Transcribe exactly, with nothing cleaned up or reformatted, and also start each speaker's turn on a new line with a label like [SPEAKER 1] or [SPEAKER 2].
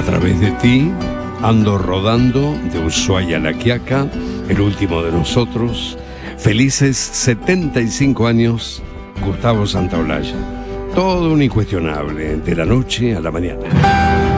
[SPEAKER 1] través de ti, ando rodando de Ushuaia a La Quiaca, el último de nosotros. Felices setenta y cinco años, Gustavo Santaolalla. Todo un incuestionable, de la noche a la mañana.